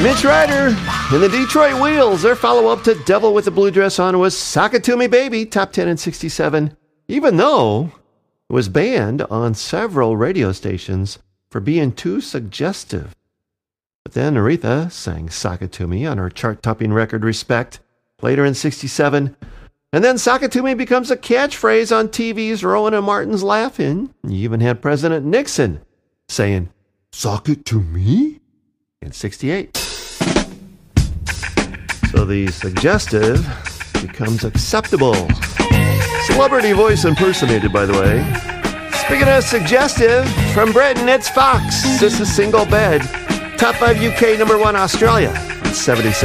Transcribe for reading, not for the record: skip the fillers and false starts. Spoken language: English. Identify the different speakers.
Speaker 1: Mitch Ryder and the Detroit Wheels. Their follow-up to Devil with the Blue Dress On was Sock It To Me Baby, top 10 in 67, even though it was banned on several radio stations for being too suggestive. But then Aretha sang Sock It To Me on her chart-topping record Respect later in 67. And then Sock It To Me becomes a catchphrase on TV's Rowan and Martin's Laugh-In. You even had President Nixon saying, "Sock it to me?" in 68. So the suggestive becomes acceptable. Celebrity voice impersonated, by the way. Speaking of suggestive, from Britain, it's Fox. This is Single Bed. Top 5 UK, number 1 Australia. 77.